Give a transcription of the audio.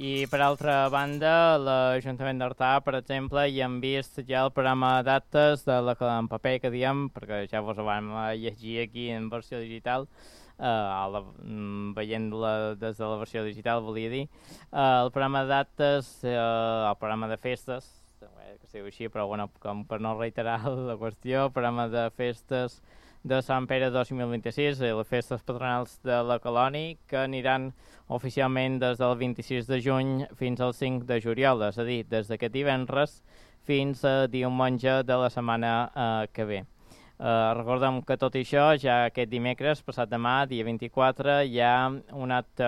I per altra banda, l'Ajuntament d'Artà, per exemple, hi hem vist ja el programa d'actes en paper que diem, perquè ja vos ho vam llegir aquí en versió digital, veient-la des de la versió digital, volia dir. El programa d'actes, el programa de festes, que es diu així, però bueno, com per no reiterar la qüestió, programa de festes de Sant Pere 2026 i les festes patronals de la colònia, que aniran oficialment des del 26 de juny fins al 5 de juliol, és a dir, des d'aquest divendres fins a diumenge de la setmana que ve. Recordem que tot això, ja aquest dimecres, passat demà, dia 24, hi ha un acte